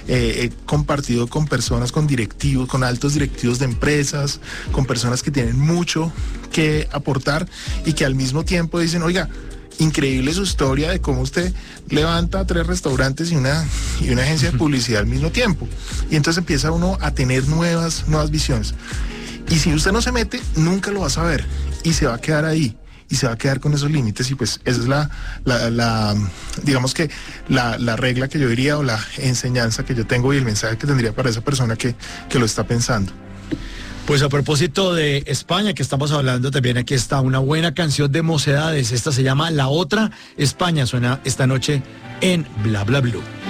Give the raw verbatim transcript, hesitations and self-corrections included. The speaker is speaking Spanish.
eh, he compartido con personas, con directivos, con altos directivos de empresas, con personas que tienen mucho que aportar y que al mismo tiempo dicen, oiga, increíble su historia de cómo usted levanta tres restaurantes y una, y una agencia de publicidad al mismo tiempo. Y entonces empieza uno a tener nuevas, nuevas visiones. Y si usted no se mete, nunca lo va a saber y se va a quedar ahí. Y se va a quedar con esos límites y pues esa es la, la, la digamos que la, la regla que yo diría o la enseñanza que yo tengo y el mensaje que tendría para esa persona que, que lo está pensando. Pues a propósito de España, que estamos hablando, también aquí está una buena canción de Mocedades. Esta se llama La Otra España, suena esta noche en Bla Bla Blue.